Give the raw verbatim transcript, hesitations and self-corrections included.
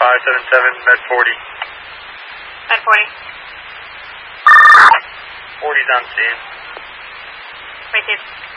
five seven seven, med forty. Med forty. forty's on scene. Wait, dude.